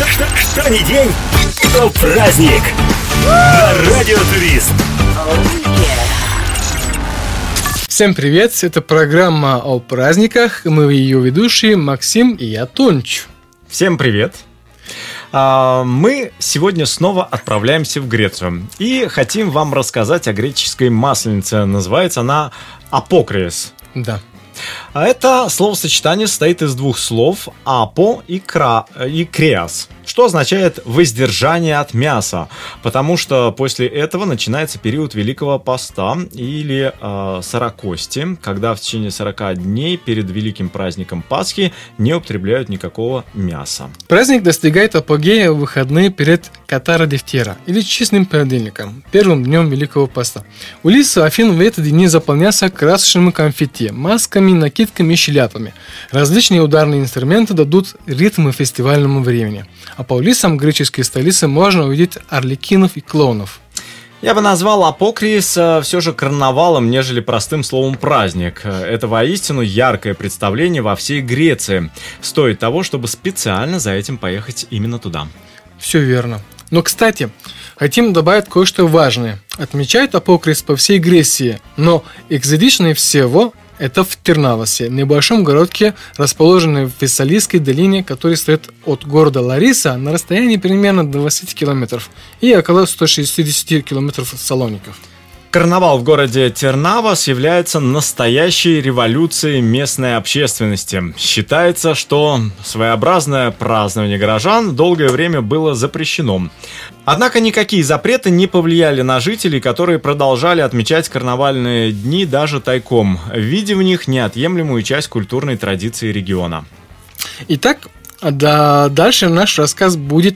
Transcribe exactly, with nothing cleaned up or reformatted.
Что, что ни день, то праздник. На Радио Турист. Всем привет, это программа о праздниках. Мы ее ведущие Максим и я, Тонч. Всем привет. Мы сегодня снова отправляемся в Грецию и хотим вам рассказать о греческой масленице. Называется она апокриес. Да. Это словосочетание состоит из двух слов «апо» и, кра... и «креас», что означает «воздержание от мяса», потому что после этого начинается период Великого Поста или э, Сорокости, когда в течение сорока дней перед великим праздником Пасхи не употребляют никакого мяса. Праздник достигает апогея в выходные перед Катара-Дефтера или чистым понедельником, первым днем Великого Поста. Улицы Афин в эти дни заполнятся красочными конфетти, масками, накидками и шляпами. Различные ударные инструменты дадут ритм фестивальному времени. А по улицам греческой столицы можно увидеть арлекинов и клоунов. Я бы назвал апокриес все же карнавалом, нежели простым словом праздник. Это воистину яркое представление во всей Греции. Стоит того, чтобы специально за этим поехать именно туда. Все верно. Но, кстати, хотим добавить кое-что важное. Отмечают апокриес по всей Греции, но экзотичнее всего это в Тернавосе, небольшом городке, расположенном в Фессалийской долине, который стоит от города Лариса на расстоянии примерно двадцать километров и около сто шестьдесят километров от Салоников. Карнавал в городе Тернавос является настоящей революцией местной общественности. Считается, что своеобразное празднование горожан долгое время было запрещено. Однако никакие запреты не повлияли на жителей, которые продолжали отмечать карнавальные дни даже тайком, видя в них неотъемлемую часть культурной традиции региона. Итак, да, дальше наш рассказ будет